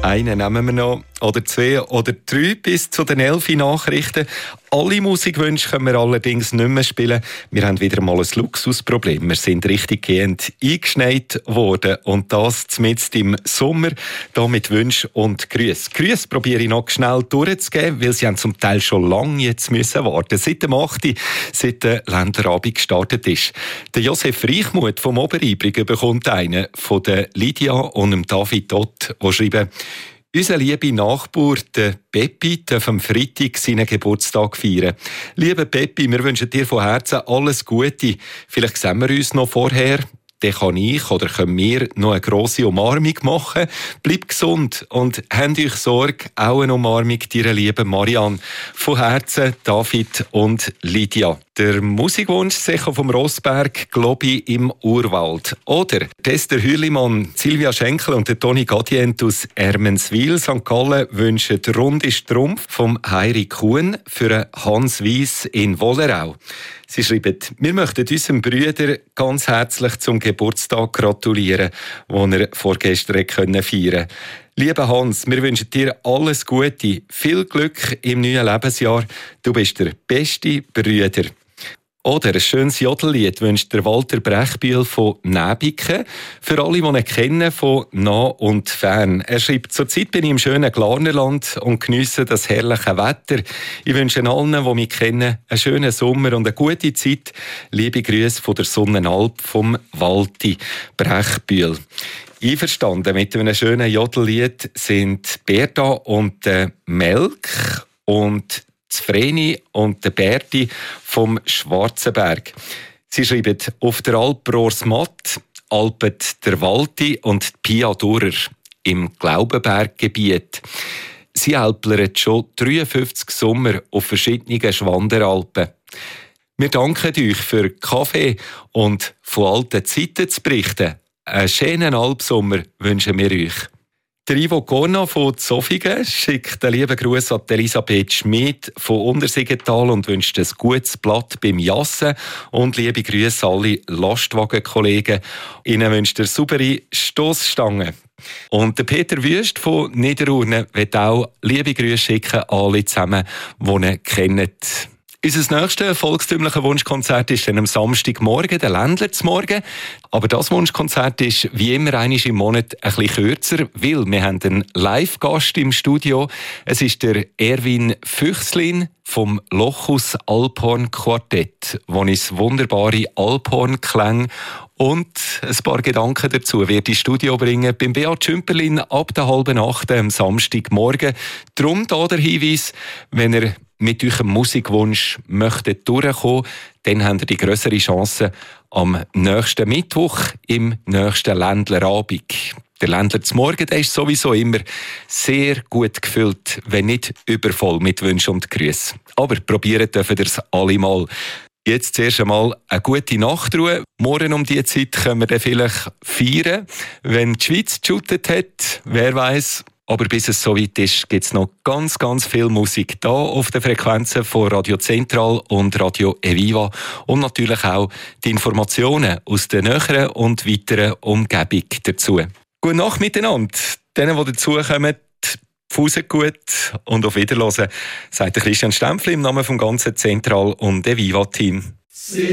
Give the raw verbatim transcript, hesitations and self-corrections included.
Einen nehmen wir noch, oder zwei oder drei bis zu den elf Nachrichten. Alle Musikwünsche können wir allerdings nicht mehr spielen. Wir haben wieder mal ein Luxusproblem. Wir sind richtig gehend eingeschneit worden. Und das mitten im Sommer, da mit Wünschen und Grüßen. Grüße probiere ich noch schnell durchzugeben, weil sie haben zum Teil schon lange jetzt müssen warten. Seit dem achten seit der Länderabend gestartet ist. Der Josef Reichmuth vom Oberibrig bekommt einen von der Lydia und dem David Ott, die schreiben: Unser lieber Nachbar, der Peppi, darf am Freitag seinen Geburtstag feiern. Lieber Peppi, wir wünschen dir von Herzen alles Gute. Vielleicht sehen wir uns noch vorher. Dann kann ich oder können wir noch eine grosse Umarmung machen. Bleibt gesund und habt euch Sorge. Auch eine Umarmung deiner lieben Marianne. Von Herzen David und Lydia. Der Musikwunsch sicher vom Rossberg, Globi im Urwald. Oder Tester Hürlimann, Silvia Schenkel und der Toni Gadient aus Ermenswil, Sankt Gallen wünschen Runde Strumpf vom Heiri Kuhn für Hans Weiss in Wollerau. Sie schreiben: Wir möchten unserem Brüder ganz herzlich zum Geburtstag gratulieren, den er vorgestern feiern konnte. Lieber Hans, wir wünschen dir alles Gute, viel Glück im neuen Lebensjahr. Du bist der beste Brüder. Oder ein schönes Jodellied wünscht der Walter Brechbühl von Näbiken. Für alle, die ihn kennen, von nah und fern. Er schreibt: Zurzeit bin ich im schönen Glarnerland und geniesse das herrliche Wetter. Ich wünsche allen, die mich kennen, einen schönen Sommer und eine gute Zeit. Liebe Grüße von der Sonnenalp vom Walti Brechbühl. Einverstanden mit einem schönen Jodellied sind Berta und äh, Melk und Vreni und der Berti vom Schwarzenberg. Sie schreiben: Auf der Alp Rohrsmatt, Alpet der Walti und Pia Durer im Glaubenberggebiet. Sie alplern schon dreiundfünfzig Sommer auf verschiedenen Schwanderalpen. Wir danken euch für Kaffee und von alten Zeiten zu berichten. Einen schönen Alpsommer wünschen wir euch. Der Ivo Corna von Zofingen schickt einen lieben Gruß an Elisabeth Schmid von Untersiggenthal und wünscht ein gutes Blatt beim Jassen. Und liebe Grüße alle Lastwagenkollegen. Ihnen wünscht er saubere Stossstangen. Und der Peter Wüst von Niederurne wird auch liebe Grüße schicken an alle zusammen, die ihn kennen. Unser nächstes volkstümliches Wunschkonzert ist dann am Samstagmorgen, der Ländlersmorgen. Aber das Wunschkonzert ist wie immer einmal im Monat ein bisschen kürzer, weil wir haben einen Live-Gast im Studio. Es ist der Erwin Füchslin vom Lochus Alphorn Quartett, wo uns wunderbare Alphorn-Klänge und ein paar Gedanken dazu wird ins Studio bringen beim Beat Schümperlin ab der halben acht am Samstagmorgen. Darum da der Hinweis, wenn ihr mit eurem Musikwunsch möchtet durchkommen, dann habt ihr die grössere Chance am nächsten Mittwoch im nächsten Ländlerabend. Der Ländler zum Morgen, der ist sowieso immer sehr gut gefüllt, wenn nicht übervoll mit Wünschen und Grüßen. Aber probieren dürfen ihr es alle mal. Jetzt zuerst einmal eine gute Nachtruhe. Morgen um diese Zeit können wir dann vielleicht feiern, wenn die Schweiz geshootet hat. Wer weiß. Aber bis es soweit ist, gibt es noch ganz, ganz viel Musik da auf den Frequenzen von Radio Zentral und Radio Eviva und natürlich auch die Informationen aus der näheren und weiteren Umgebung dazu. Gute Nacht miteinander. Denen, die dazukommen, Fuße gut und auf Wiederhören, sagt Christian Stempfli im Namen vom ganzen Zentral- und Eviva-Team.